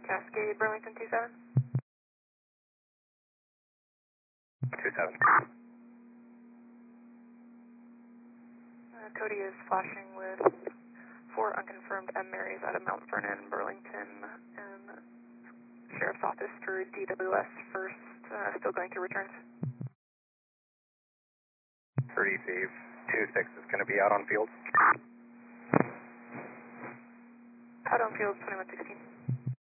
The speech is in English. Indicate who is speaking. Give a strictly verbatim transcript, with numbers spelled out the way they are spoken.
Speaker 1: Cascade, Burlington two seven.
Speaker 2: two seven.
Speaker 1: Uh, Cody is flashing with four unconfirmed M Marys out of Mount Vernon, Burlington, and Sheriff's Office for D W S first, uh, still going through returns.
Speaker 2: For D C, two six is going to be out on field.
Speaker 1: Out on field, twenty-one sixteen.